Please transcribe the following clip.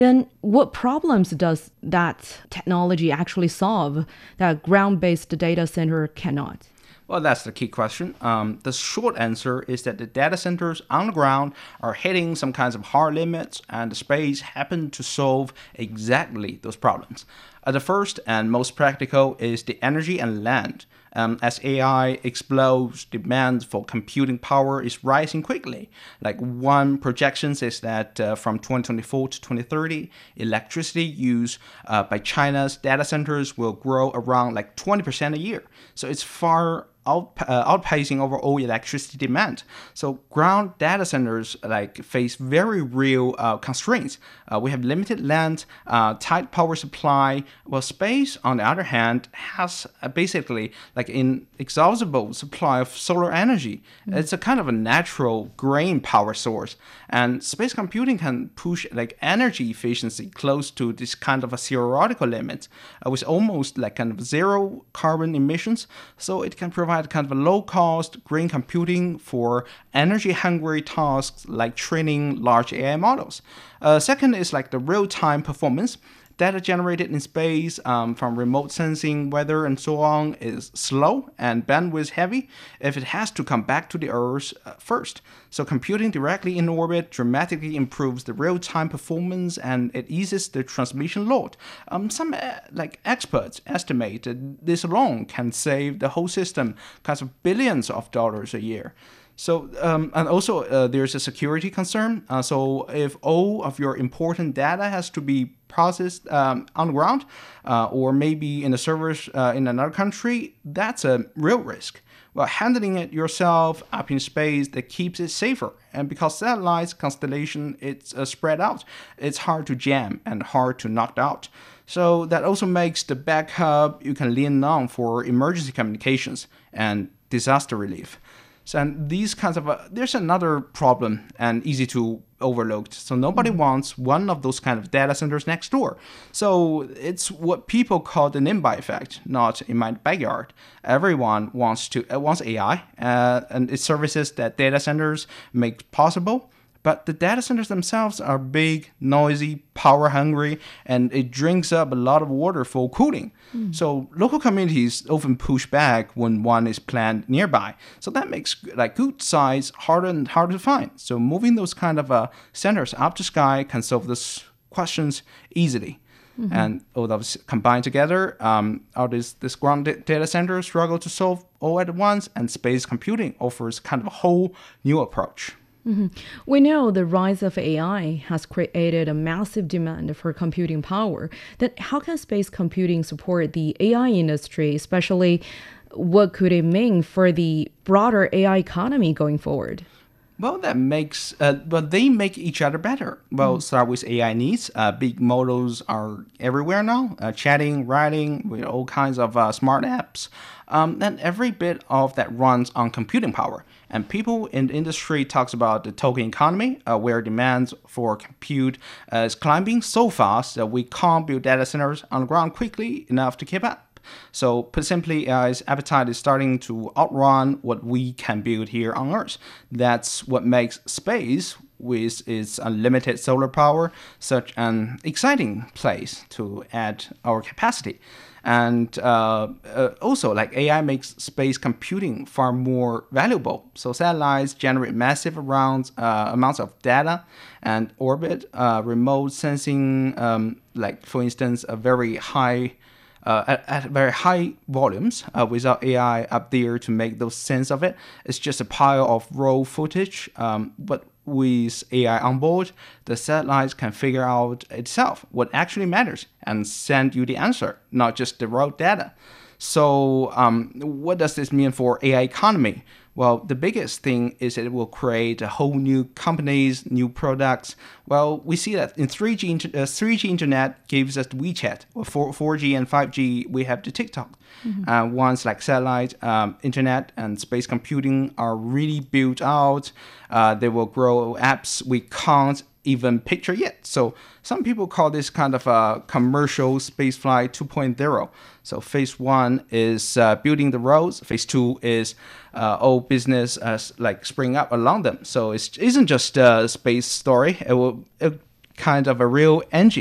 Then what problems does that technology actually solve that ground-based data center cannot? Well, that's the key question. The short answer is that the data centers on the ground are hitting some kinds of hard limits, and the space happen to solve exactly those problems. The first and most practical is the energy and land. As AI explodes, demand for computing power is rising quickly. Like one projection says that from 2024 to 2030, electricity use by China's data centers will grow around like 20% a year. So it's far outpacing overall electricity demand. So ground data centers face very real constraints. We have limited land, tight power supply. Well, space, on the other hand, has basically like an inexhaustible supply of solar energy. It's a kind of a natural green power source, and space computing can push like energy efficiency close to this kind of a theoretical limit, with almost like kind of zero carbon emissions. So it can provide kind of a low-cost green computing for energy-hungry tasks like training large AI models. Second is like the real-time performance. Data generated in space from remote sensing, weather, and so on is slow and bandwidth heavy if it has to come back to the Earth first. So computing directly in orbit dramatically improves the real-time performance and it eases the transmission load. Some experts estimate that this alone can save the whole system kinds of billions of dollars a year. So, and also there's a security concern. So if all of your important data has to be processed on the ground or maybe in the servers in another country, that's a real risk. Well, handling it yourself up in space, that keeps it safer. And because satellites, constellation, it's spread out, it's hard to jam and hard to knock out. So that also makes the backup you can lean on for emergency communications and disaster relief. So, and these kinds of, there's another problem and easy to overlook. So nobody wants one of those kind of data centers next door. So it's what people call the NIMBY effect, not in my backyard. Everyone wants AI and its services that data centers make possible. But the data centers themselves are big, noisy, power hungry, and it drinks up a lot of water for cooling. So local communities often push back when one is planned nearby. So that makes like good sites harder and harder to find. So moving those kind of centers up to sky can solve these questions easily. And all those combined together, this ground data center struggle to solve all at once, and space computing offers kind of a whole new approach. We know the rise of AI has created a massive demand for computing power. Then how can space computing support the AI industry, especially what could it mean for the broader AI economy going forward? Well, they make each other better. Well, start with AI needs. Big models are everywhere now, chatting, writing, with all kinds of smart apps. And every bit of that runs on computing power. And people in the industry talks about the token economy, where demand for compute is climbing so fast that we can't build data centers on the ground quickly enough to keep up. So put simply, AI's appetite is starting to outrun what we can build here on Earth. That's what makes space, with its unlimited solar power, such an exciting place to add our capacity. And also, like AI makes space computing far more valuable. So satellites generate massive amounts of data and orbit, remote sensing, like for instance, a very high at very high volumes without AI up there to make those sense of it. It's just a pile of raw footage. But with AI on board, the satellites can figure out itself what actually matters and send you the answer, not just the raw data. So what does this mean for AI economy? Well, the biggest thing is that it will create a whole new companies, new products. Well, we see that in 3G internet gives us WeChat. Or 4G and 5G, we have the TikTok. Once like satellite, internet, and space computing are really built out, they will grow apps we can't even picture yet. So some people call this kind of a commercial spaceflight 2.0. So phase one is building the roads. Phase two is all business like spring up along them. So it isn't just a space story. It kind of a real engine.